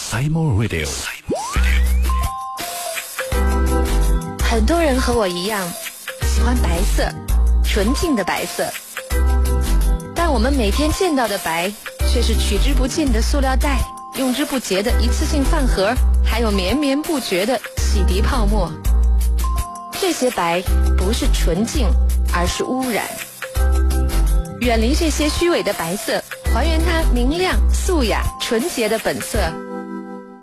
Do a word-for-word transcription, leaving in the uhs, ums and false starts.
Simon Radio。 很多人和我一样，喜欢白色，纯净的白色。但我们每天见到的白，却是取之不尽的塑料袋，用之不竭的一次性饭盒，还有绵绵不绝的洗涤泡沫。这些白不是纯净，而是污染。远离这些虚伪的白色，还原它明亮、素雅、纯洁的本色。